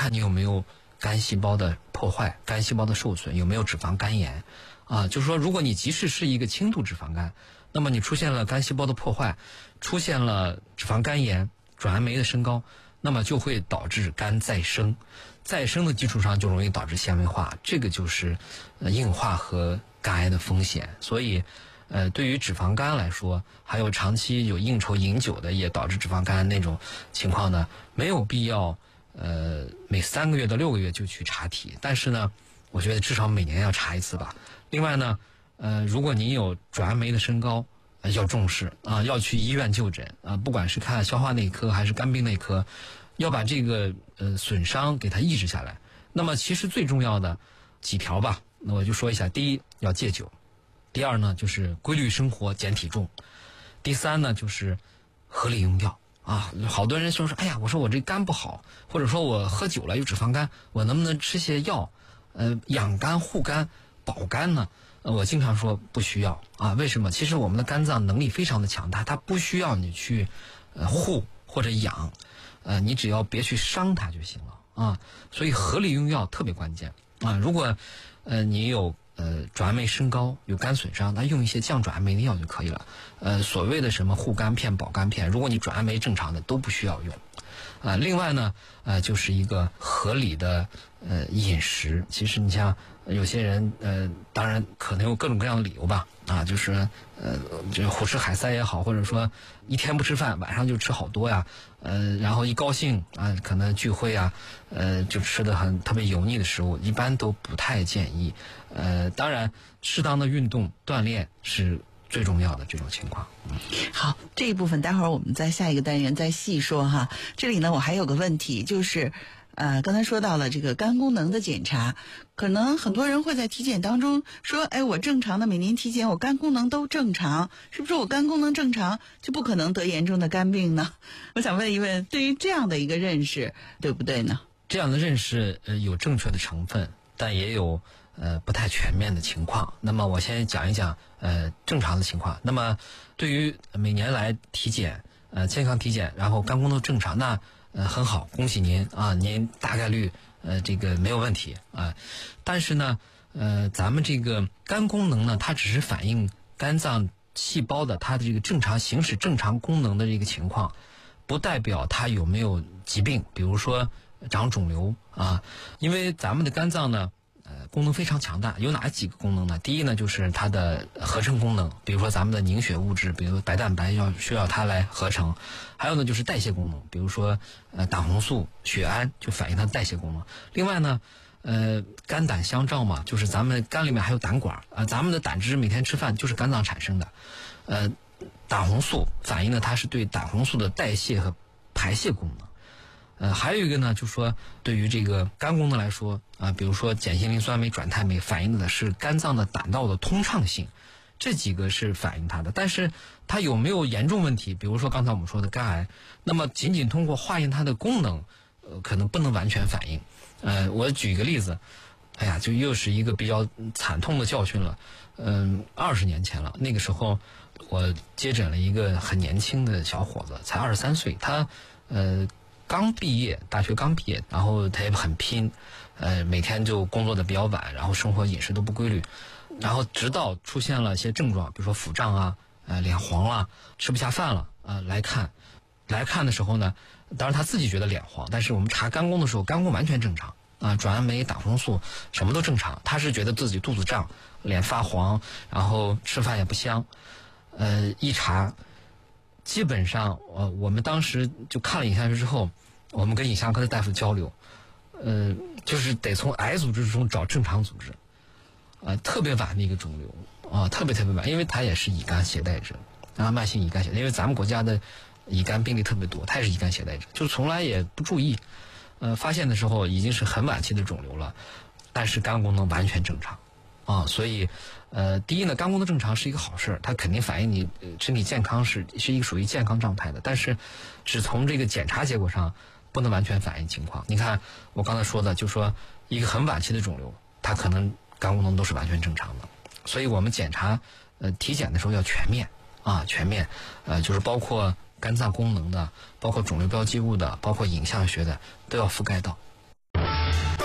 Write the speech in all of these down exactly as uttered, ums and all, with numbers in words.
看你有没有肝细胞的破坏、肝细胞的受损，有没有脂肪肝炎啊？就是说，如果你即使是一个轻度脂肪肝，那么你出现了肝细胞的破坏，出现了脂肪肝炎、转氨酶的升高，那么就会导致肝再生，再生的基础上就容易导致纤维化，这个就是呃硬化和肝癌的风险。所以呃，对于脂肪肝来说，还有长期有应酬饮酒的也导致脂肪肝那种情况呢，没有必要呃每三个月到六个月就去查体，但是呢，我觉得至少每年要查一次吧。另外呢，呃，如果你有转氨酶的升高，呃、要重视啊，要去医院就诊啊，不管是看消化内科还是肝病内科，要把这个呃损伤给它抑制下来。那么其实最重要的几条吧，那我就说一下：第一，要戒酒；第二呢，就是规律生活，减体重；第三呢，就是合理用药啊。好多人说说，哎呀，我说我这肝不好，或者说我喝酒了有脂肪肝，我能不能吃些药，呃，养肝护肝保肝呢？呃，我经常说不需要啊。为什么？其实我们的肝脏能力非常的强大，它不需要你去呃护或者养，呃，你只要别去伤它就行了啊。所以合理用药特别关键啊。如果呃你有呃转氨酶升高，有肝损伤，那用一些降转氨酶的药就可以了。呃，所谓的什么护肝片、保肝片，如果你转氨酶正常的都不需要用。啊，另外呢，呃，就是一个合理的呃饮食。其实你像有些人，呃，当然可能有各种各样的理由吧，啊，就是呃，这胡吃海塞也好，或者说一天不吃饭，晚上就吃好多呀，呃，然后一高兴啊，可能聚会啊，呃，就吃的很特别油腻的食物，一般都不太建议。呃，当然，适当的运动锻炼是最重要的这种情况。嗯， 好，这一部分待会儿我们在下一个单元再细说哈。这里呢，我还有个问题，就是呃，刚才说到了这个肝功能的检查，可能很多人会在体检当中说，哎，我正常的每年体检，我肝功能都正常，是不是我肝功能正常就不可能得严重的肝病呢？我想问一问，对于这样的一个认识，对不对呢？ 这样的认识呃有正确的成分，但也有呃不太全面的情况。那么我先讲一讲呃正常的情况。那么对于每年来体检呃健康体检，然后肝功能正常，那呃很好，恭喜您啊，您大概率呃这个没有问题啊。但是呢呃咱们这个肝功能呢，它只是反映肝脏细胞的它的这个正常行使正常功能的这个情况，不代表它有没有疾病，比如说长肿瘤啊。因为咱们的肝脏呢呃，功能非常强大，有哪几个功能呢？第一呢，就是它的合成功能，比如说咱们的凝血物质，比如白蛋白要需要它来合成；还有呢，就是代谢功能，比如说呃胆红素、血氨就反映它的代谢功能。另外呢，呃肝胆相照嘛，就是咱们肝里面还有胆管啊、呃，咱们的胆汁每天吃饭就是肝脏产生的，呃胆红素反映的它是对胆红素的代谢和排泄功能。呃，还有一个呢，就是说对于这个肝功能来说啊，比如说碱性磷酸酶、转肽酶反映的是肝脏的胆道的通畅性，这几个是反映它的。但是它有没有严重问题，比如说刚才我们说的肝癌，那么仅仅通过化验它的功能，呃，可能不能完全反映。呃，我举一个例子，哎呀，就又是一个比较惨痛的教训了。嗯，二十年前了，那个时候我接诊了一个很年轻的小伙子，才二十三岁，他呃。刚毕业，大学刚毕业，然后他也很拼，呃，每天就工作的比较晚，然后生活饮食都不规律，然后直到出现了一些症状，比如说腹胀啊，呃，脸黄了，吃不下饭了，呃，来看，来看的时候呢，当然他自己觉得脸黄，但是我们查肝功的时候，肝功完全正常啊、呃，转氨酶、胆红素什么都正常，他是觉得自己肚子胀，脸发黄，然后吃饭也不香，呃，一查。基本上，呃，我们当时就看了影像学之后，我们跟影像科的大夫交流，呃，就是得从癌组织中找正常组织，啊、呃，特别晚的一个肿瘤啊、呃，特别特别晚，因为他也是乙肝携带者，啊，慢性乙肝携带，因为咱们国家的乙肝病例特别多，他也是乙肝携带者，就从来也不注意，呃，发现的时候已经是很晚期的肿瘤了，但是肝功能完全正常。啊，所以，呃，第一呢，肝功能正常是一个好事，它肯定反映你身体健康是是一个属于健康状态的。但是，只从这个检查结果上，不能完全反映情况。你看我刚才说的，就说一个很晚期的肿瘤，它可能肝功能都是完全正常的。所以我们检查，呃，体检的时候要全面啊，全面，呃，就是包括肝脏功能的，包括肿瘤标记物的，包括影像学的，都要覆盖到。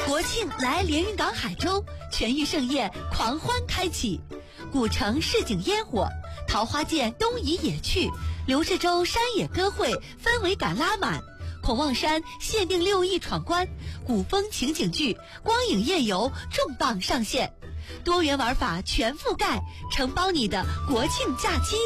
国庆来连云港海州，全域盛宴狂欢开启，古城市井烟火，桃花涧东移野趣，刘志洲山野歌会氛围感拉满，孔望山限定六亿闯关，古风情景剧、光影夜游重磅上线，多元玩法全覆盖，承包你的国庆假期。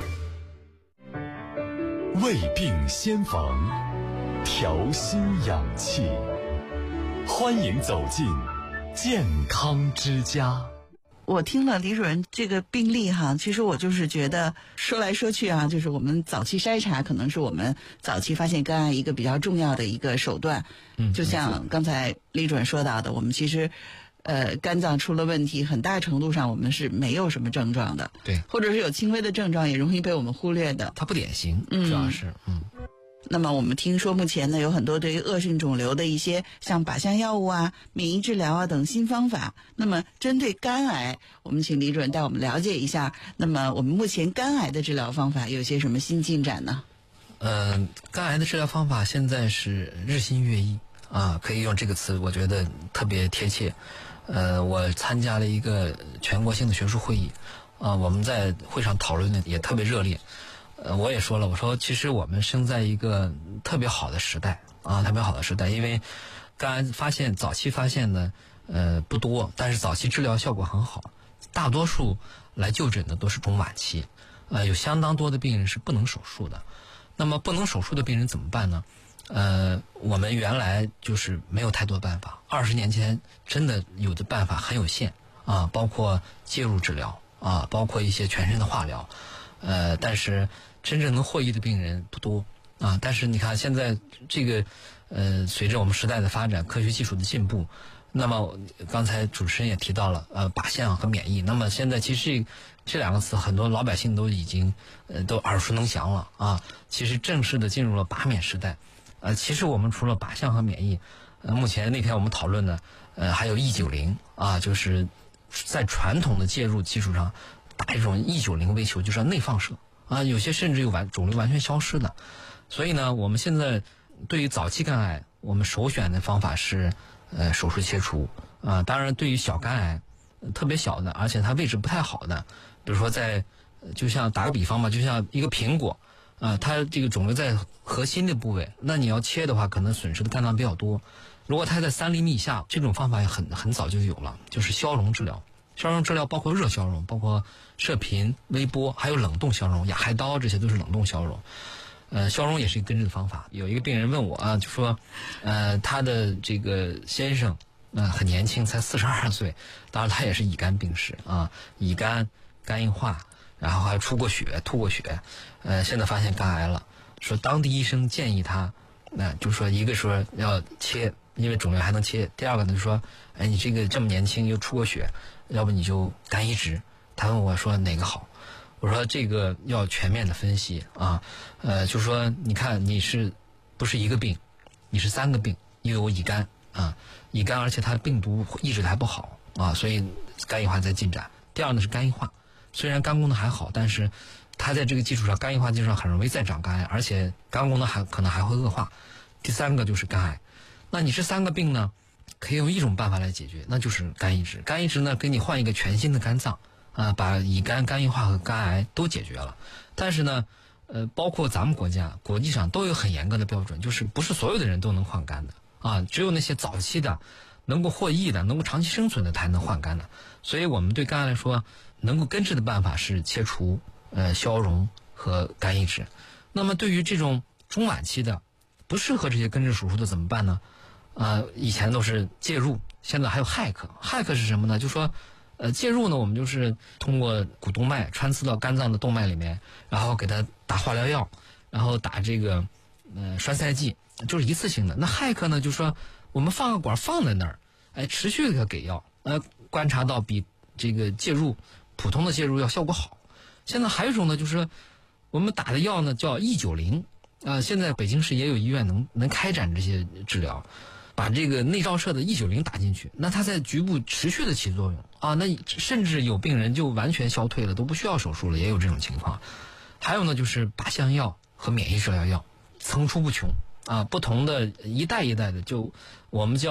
胃病先防，调心养气，欢迎走进健康之家。 我听了李主任这个病例哈，其实我就是觉得说来说去啊，就是我们早期筛查可能是我们早期发现肝癌一个比较重要的一个手段。嗯，就像刚才李主任说到的，我们其实呃肝脏出了问题，很大程度上我们是没有什么症状的， 对， 或者是有轻微的症状也容易被我们忽略的， 它不典型，主要是嗯。 那么我们听说目前呢有很多对于恶性肿瘤的一些像靶向药物啊、免疫治疗啊等新方法。那么针对肝癌，我们请李主任带我们了解一下，那么我们目前肝癌的治疗方法有些什么新进展呢？ 嗯、呃，肝癌的治疗方法现在是日新月异啊，可以用这个词，我觉得特别贴切。呃，我参加了一个全国性的学术会议啊，我们在会上讨论的也特别热烈。呃，我也说了，我说其实我们生在一个特别好的时代啊，特别好的时代，因为肝癌发现早期发现呢，呃不多，但是早期治疗效果很好，大多数来就诊的都是中晚期，呃，有相当多的病人是不能手术的。那么不能手术的病人怎么办呢？呃，我们原来就是没有太多办法，二十年前真的有的办法很有限啊，包括介入治疗啊，包括一些全身的化疗，呃，但是真正能获益的病人不多啊。但是你看现在这个，呃，随着我们时代的发展，科学技术的进步，那么刚才主持人也提到了，呃，靶向和免疫。那么现在其实这两个词，很多老百姓都已经呃都耳熟能详了啊。其实正式的进入了靶免时代。呃，其实我们除了靶向和免疫，呃，目前那天我们讨论的，呃，还有 E 九零啊，就是在传统的介入基础上打一种 E 九零微球，就是内放射。啊，有些甚至有完肿瘤完全消失的，所以呢，我们现在对于早期肝癌，我们首选的方法是呃手术切除啊。当然，对于小肝癌，呃、特别小的，而且它位置不太好的，比如说在，就像打个比方吧，就像一个苹果啊，它这个肿瘤在核心的部位，那你要切的话，可能损失的肝脏比较多。如果它在三厘米以下，这种方法也很很早就有了，就是消融治疗。消融治疗包括热消融，包括射频、微波，还有冷冻消融，亚海刀，这些都是冷冻消融。呃，消融也是一个根治的方法。有一个病人问我啊，就说，呃，他的这个先生，呃，很年轻，才四十二岁，当然他也是乙肝病史啊，乙肝、肝硬化，然后还出过血、吐过血，呃，现在发现肝癌了。说当地医生建议他，那、呃、就说一个说要切，因为肿瘤还能切；第二个呢就说，哎，你这个这么年轻又出过血。要不你就肝移植。他问我说哪个好，我说这个要全面的分析啊，呃，就说你看你是不是一个病，你是三个病，因为我乙肝啊，乙肝而且它病毒抑制的还不好啊，所以肝硬化在进展。第二呢是肝硬化，虽然肝功能还好，但是它在这个基础上，肝硬化基础上很容易再长肝癌，而且肝功能还可能还会恶化。第三个就是肝癌，那你这三个病呢？可以用一种办法来解决，那就是肝移植。肝移植呢，给你换一个全新的肝脏，啊、呃，把乙肝、肝硬化和肝癌都解决了。但是呢，呃，包括咱们国家、国际上都有很严格的标准，就是不是所有的人都能换肝的啊，只有那些早期的、能够获益的、能够长期生存的才能换肝的。所以我们对肝癌来说，能够根治的办法是切除、呃消融和肝移植。那么对于这种中晚期的、不适合这些根治手术的怎么办呢？呃，以前都是介入，现在还有 hack。hack 是什么呢？就说，呃，介入呢，我们就是通过股动脉穿刺到肝脏的动脉里面，然后给它打化疗药，然后打这个呃栓塞剂，就是一次性的。那 hack 呢，就说我们放个管放在那儿，哎，持续的给药，呃，观察到比这个介入普通的介入药效果好。现在还有一种呢，就是我们打的药呢叫 E 九零，啊，现在北京市也有医院能能开展这些治疗。把这个内照射的 E 九零打进去，那它在局部持续的起作用啊，那甚至有病人就完全消退了，都不需要手术了，也有这种情况。还有呢，就是靶向药和免疫治疗药层出不穷啊，不同的一代一代的，就我们叫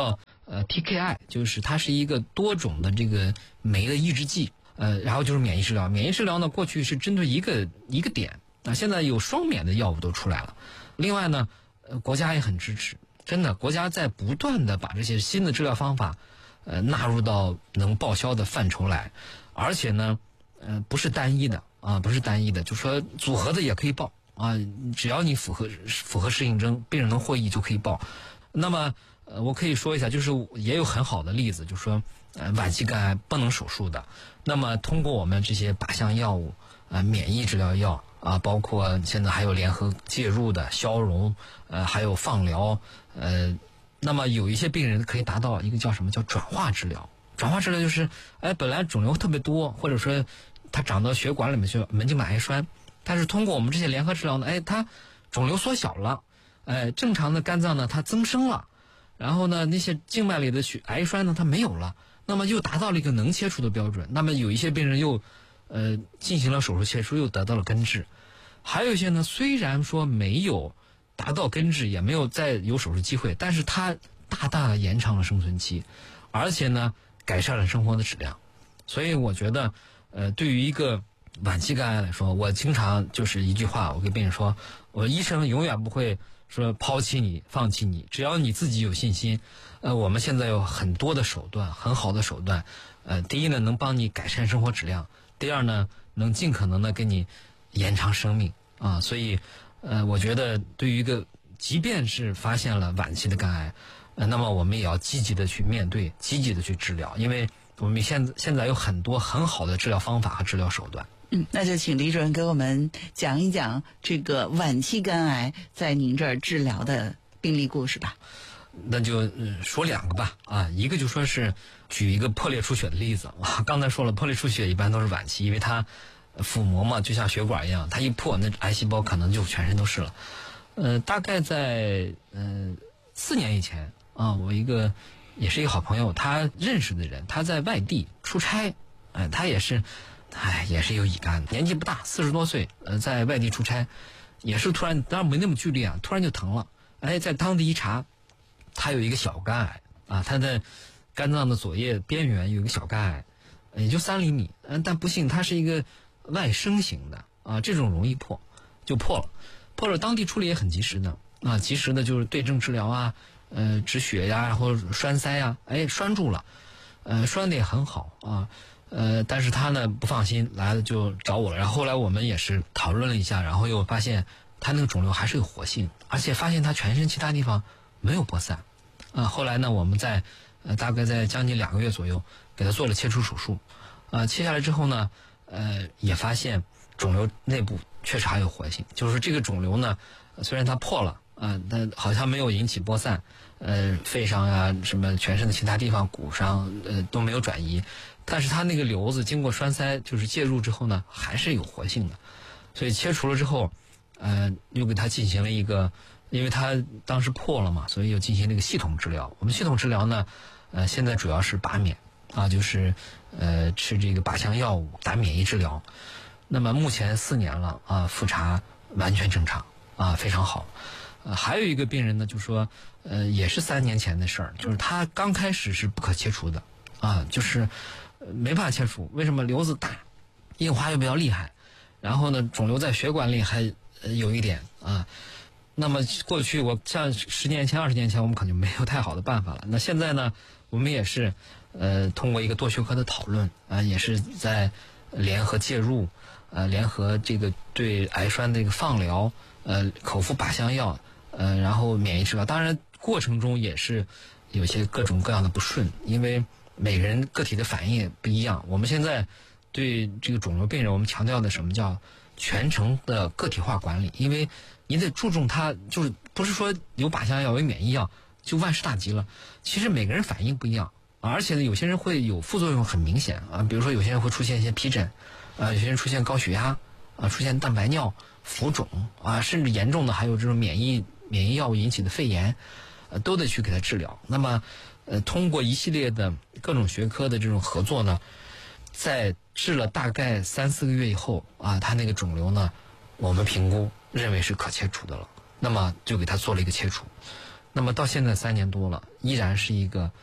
呃 T K I， 就是它是一个多种的这个酶的抑制剂，呃，然后就是免疫治疗。免疫治疗呢，过去是针对一个一个点，啊，现在有双免的药物都出来了。另外呢，呃，国家也很支持，真的，国家在不断的把这些新的治疗方法，呃，纳入到能报销的范畴来，而且呢，呃，不是单一的啊，不是单一的，就说组合的也可以报啊，只要你符合符合适应症，病人能获益就可以报。那么，呃，我可以说一下，就是也有很好的例子，就是说，呃，晚期肝癌不能手术的，那么通过我们这些靶向药物，呃，免疫治疗药啊，包括现在还有联合介入的消融，呃，还有放疗，呃，那么有一些病人可以达到一个叫什么叫转化治疗。转化治疗就是，哎，本来肿瘤特别多，或者说它长到血管里面去，门静脉癌栓，但是通过我们这些联合治疗呢，哎，它肿瘤缩小了，哎，正常的肝脏呢它增生了。然后呢，那些静脉里的血癌栓呢，它没有了，那么又达到了一个能切除的标准。那么有一些病人又，呃，进行了手术切除，又得到了根治。还有一些呢，虽然说没有达到根治，也没有再有手术机会，但是它大大的延长了生存期，而且呢，改善了生活的质量。所以我觉得，呃，对于一个晚期肝癌来说，我经常就是一句话，我跟病人说，我医生永远不会说抛弃你、放弃你，只要你自己有信心。呃，我们现在有很多的手段，很好的手段。呃，第一呢，能帮你改善生活质量；第二呢，能尽可能的给你延长生命啊。所以，呃，我觉得对于一个即便是发现了晚期的肝癌，呃，那么我们也要积极的去面对，积极的去治疗，因为我们现在现在有很多很好的治疗方法和治疗手段。 嗯，那就请李主任给我们讲一讲这个晚期肝癌在您这儿治疗的病例故事吧。 那就、呃、说两个吧，啊，一个就说是举一个破裂出血的例子。我刚才说了，破裂出血一般都是晚期，因为它腹膜嘛，就像血管一样，它一破，那癌细胞可能就全身都是了。呃，大概在呃四年以前啊，我一个也是一个好朋友，他认识的人，他在外地出差，哎、呃，他也是。哎，也是有乙肝，年纪不大，四十多岁，呃，在外地出差，也是突然，当然没那么剧烈啊，突然就疼了。哎，在当地一查，他有一个小肝癌啊，他在肝脏的左叶边缘有一个小肝癌，也就三厘米，嗯、呃，但不幸它是一个外生型的啊，这种容易破，就破了，破了，当地处理也很及时的啊，及时的就是对症治疗啊，呃，止血呀，或者栓塞呀，哎，栓住了，呃，栓的也很好啊。呃，但是他呢不放心，来了就找我了。然后后来我们也是讨论了一下，然后又发现他那个肿瘤还是有活性，而且发现他全身其他地方没有播散。啊、呃，后来呢，我们在呃大概在将近两个月左右给他做了切除手术。啊、呃，切下来之后呢，呃，也发现肿瘤内部确实还有活性，就是这个肿瘤呢，虽然它破了啊、呃，但好像没有引起播散，呃，肺上呀、什么全身的其他地方骨上呃都没有转移。但是它那个瘤子经过栓塞，就是介入之后呢，还是有活性的，所以切除了之后，呃，又给它进行了一个，因为它当时破了嘛，所以又进行了一个系统治疗。我们系统治疗呢，呃，现在主要是靶免啊，就是呃吃这个靶向药物打免疫治疗。那么目前四年了啊，复查完全正常啊，非常好。呃，还有一个病人呢，就说呃也是三年前的事儿，就是他刚开始是不可切除的啊，就是。没办法切除，为什么？瘤子大，硬化又比较厉害，然后呢，肿瘤在血管里还有一点啊。那么过去我像十年前、二十年前，我们可能没有太好的办法了。那现在呢，我们也是呃通过一个多学科的讨论啊，也是在联合介入，呃，联合这个对癌栓的一个放疗，呃，口服靶向药，呃，然后免疫治疗。当然过程中也是有些各种各样的不顺，因为。每个人个体的反应也不一样。我们现在对这个肿瘤病人，我们强调的什么叫全程的个体化管理，因为你得注重它，就是不是说有靶向药、有免疫药就万事大吉了。其实每个人反应不一样，而且呢，有些人会有副作用很明显啊，比如说有些人会出现一些皮疹，啊，有些人出现高血压，啊，出现蛋白尿、浮肿啊，甚至严重的还有这种免疫免疫药物引起的肺炎，呃，都得去给他治疗。那么。呃，通过一系列的各种学科的这种合作呢，在治了大概三四个月以后啊，他那个肿瘤呢，我们评估认为是可切除的了，那么就给他做了一个切除，那么到现在三年多了，依然是一个